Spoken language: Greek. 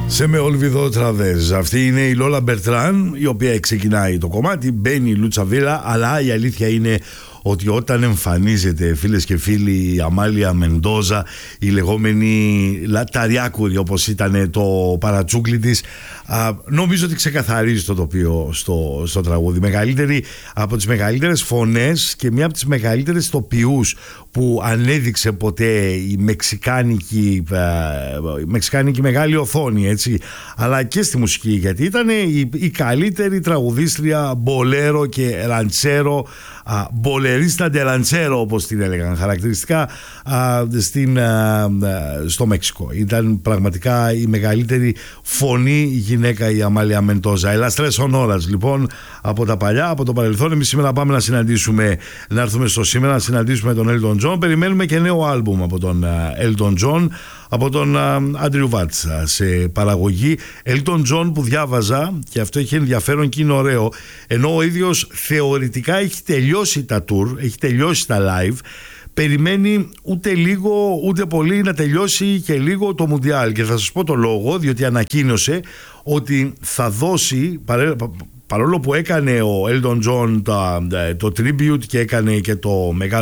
Σε με Ολβιδό Τραβέζ. Αυτή είναι η Λόλα Μπερτράν, η οποία ξεκινάει το κομμάτι, μπαίνει η Λούτσα Βίλα, αλλά η αλήθεια είναι ότι όταν εμφανίζεται, φίλες και φίλοι, η Αμάλια Μεντόζα, η λεγόμενη Λαταριάκουρη, όπως ήταν το παρατσούκλι της, νομίζω ότι ξεκαθαρίζει το τοπίο στο τραγούδι. Μεγαλύτερη από τις μεγαλύτερες φωνές και μία από τις μεγαλύτερες τοπιούς που ανέδειξε ποτέ η μεξικάνικη μεγάλη οθόνη, έτσι, αλλά και στη μουσική, γιατί ήταν η καλύτερη τραγουδίστρια μπολέρο και ραντσέρο, μπολερίστα ντε ραντσέρο, όπως την έλεγαν χαρακτηριστικά, στο Μέξικο. Ήταν πραγματικά η μεγαλύτερη φωνή γυναίκα η Αμάλια Μεντόζα. Ελαστρές ονόρας λοιπόν από τα παλιά, από το παρελθόν. Εμείς σήμερα πάμε να έρθουμε στο σήμερα, να συναντήσουμε τον Έλτον Τζον. Περιμένουμε και νέο άλμπουμ από τον Έλτον Τζον, από τον Άντριου Βάτς σε παραγωγή. Έλτον Τζον που διάβαζα, και αυτό έχει ενδιαφέρον και είναι ωραίο, ενώ ο ίδιος θεωρητικά έχει τελειώσει τα tour, έχει τελειώσει τα live, περιμένει ούτε λίγο ούτε πολύ να τελειώσει και λίγο το Μουντιάλ, και θα σας πω το λόγο, διότι ανακοίνωσε ότι θα δώσει, παρόλο που έκανε ο Έλτον Τζον το tribute και έκανε και το μεγάλο